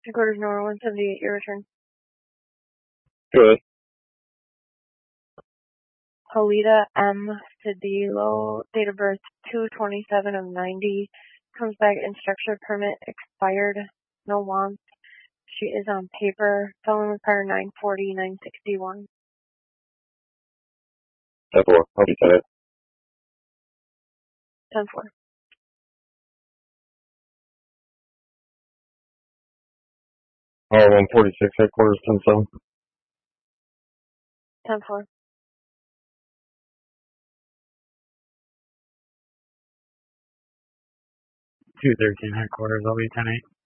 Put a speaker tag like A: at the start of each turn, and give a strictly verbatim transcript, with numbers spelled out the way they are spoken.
A: Headquarters number one seventy-eight, your return.
B: Good.
A: Halida M. Cedillo, date of birth two twenty-seven of ninety, comes back in structure permit expired, no wants. She is on paper, felon with power nine forty, nine sixty-one.
B: ten four. I'll be ten.
A: ten four.
B: R one forty-six, headquarters, ten seven.
A: ten four.
C: two thirteen, headquarters, I'll be ten eight.